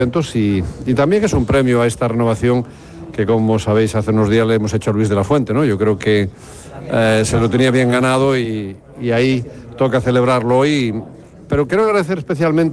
y también es un premio a esta renovación que, como sabéis, hace unos días le hemos hecho a Luis de la Fuente, ¿no? Yo creo que se lo tenía bien ganado y ahí toca celebrarlo hoy, pero quiero agradecer especialmente